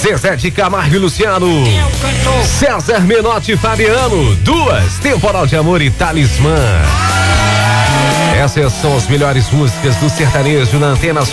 Zezé de Camargo e Luciano, César Menotti e Fabiano, Duas, Temporal de Amor e Talismã. Essas são as melhores músicas do sertanejo na Antena Sul.